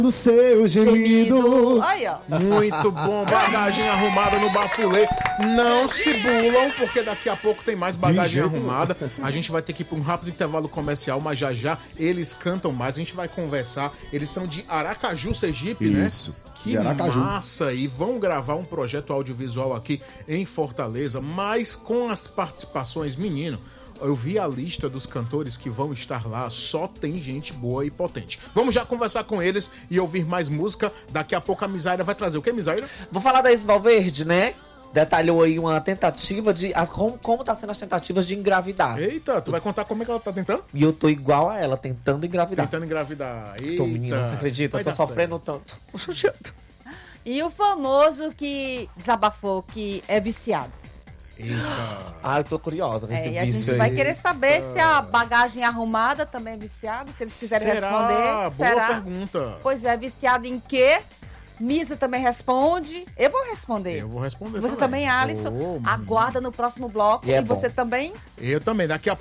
do seu gemido. Aí, ó. Muito bom, bagagem arrumada no Bafulê. Não se bulam, porque daqui a pouco tem mais bagagem arrumada. A gente vai ter que ir para um rápido intervalo comercial, mas já eles cantam mais, a gente vai conversar. Eles são de Aracaju, Sergipe, né? Isso. Que massa! E vão gravar um projeto audiovisual aqui em Fortaleza, mas com as participações, menino. Eu vi a lista dos cantores que vão estar lá, só tem gente boa e potente. Vamos já conversar com eles e ouvir mais música. Daqui a pouco a Misaira vai trazer o que, Misaira? Vou falar da Isval Verde, né? Detalhou aí uma tentativa de... Como tá sendo as tentativas de engravidar. Eita, tu vai contar como é que ela tá tentando? E eu tô igual a ela, tentando engravidar. Tentando engravidar. Eita. Tô, menina, você acredita? Eu tô sofrendo tanto. E o famoso que desabafou, que é viciado. Ah, eu tô curiosa com esse E a vício gente aí. vai querer saber se a bagagem arrumada também é viciada, se eles quiserem responder. Boa pergunta. Pois é, viciado em quê? Misa também responde. Eu vou responder. Eu vou responder Você também, Alisson. Aguarda no próximo bloco. E é você bom. também? Eu também. Daqui a pouco